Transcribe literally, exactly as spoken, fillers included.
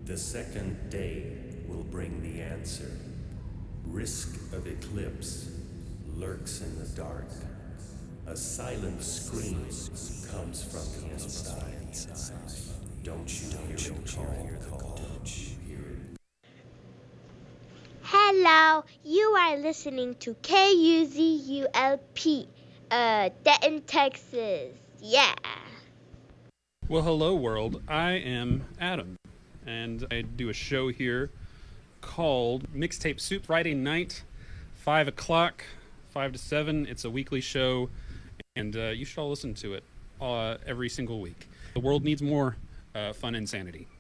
The second day will bring the answer. Risk of eclipse lurks in the dark. A silent scream comes from the inside. Don't you hear the call? Hello, you are listening to K U Z U L P, uh, Denton, Texas. Yeah. Well, hello, world. I am Adam, and I do a show here called Mixtape Soup Friday night, five o'clock, five to seven. It's a weekly show, and uh, you should all listen to it uh, every single week. The world needs more uh, fun insanity.